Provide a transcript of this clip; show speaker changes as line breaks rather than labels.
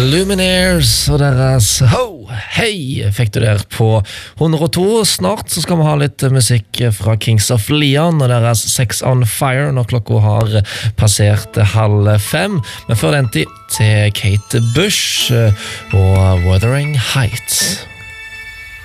Lumineers og deres Ho, hei, fikk du der på 102. Snart så skal vi ha litt musikk fra Kings of Leon og deres Sex on Fire når klokka har passert 4:30. Men før den tid til Kate Bush og Wuthering Heights.